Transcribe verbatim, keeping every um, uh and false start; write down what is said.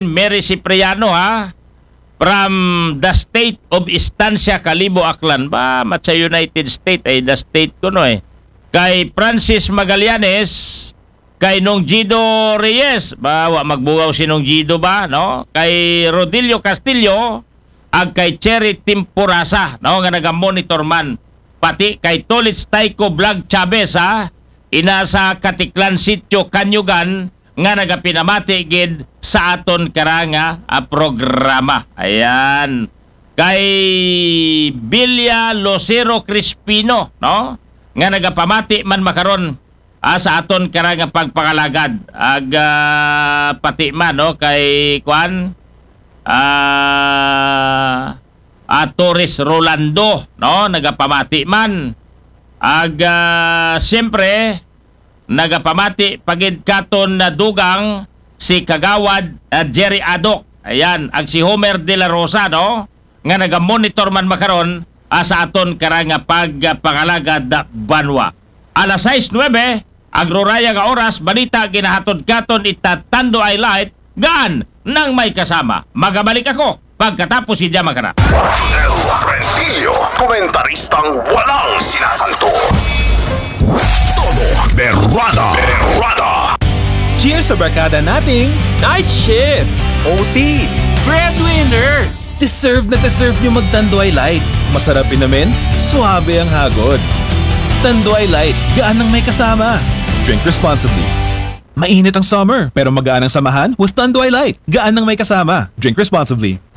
Mary Cipriano ha. From the state of Estancia, Calibo, Aklan. Ba, mat sa United States ay the state ko no eh. Kay Francis Magallanes, kay Nong Gido Reyes, ba wa magbugaw si Nong Gido ba, no? Kay Rodilio Castillo, ag kay Cherry Timpurasa, no, nga naga-monitor man. Pati kay Tolits Taiko Vlog Chavez ha, ina sa Katiklan Sitio Kanyugan, nga nagapinamati gid sa aton karanga a programa. Ayan. Kay Bilya Lucero Crispino, no? Nga nagapamati man makaron ah, sa aton karanga pagpakalagad. Ag uh, pati man no kay Kwan ah uh, Torres Rolando, no? Nagapamati man. Ag uh, siyempre nagapamati pagid katon na dugang si Kagawad uh, Jerry Adok. Ayan, ag si Homer De La Rosa, no? Nga naga-monitor man makaron uh, sa aton karanga pagpakalagad uh, banwa. Alas sais nuwebe, agroraya nga oras, balita ginahatod katon itatando ay light, gaan nang may kasama. Magabalik ako pagkatapos si Jamakara. El Rentillo, komentaristang walang sinasanto. Todo Berrada. Berrada. Cheers sa barkada nating Night Shift, O T, Breadwinner. deserve na deserve nyo mag-Tanduay Light. Masarap inamin, suabe ang hagod. Tanduay Light, gaan ng may kasama. Drink responsibly. Mainit ang summer, pero magaan ang samahan with Tanduay Light. Gaan ng may kasama. Drink responsibly.